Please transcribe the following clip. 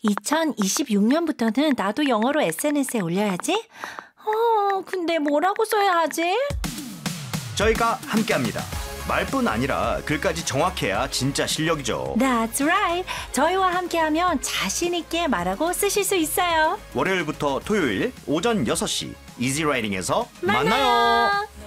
2026년부터는 나도 영어로 SNS에 올려야지. 근데 뭐라고 써야 하지? 저희가 함께합니다. 말뿐 아니라 글까지 정확해야 진짜 실력이죠. That's right. 저희와 함께하면 자신 있게 말하고 쓰실 수 있어요. 월요일부터 토요일 오전 6시 이지라이팅에서 만나요.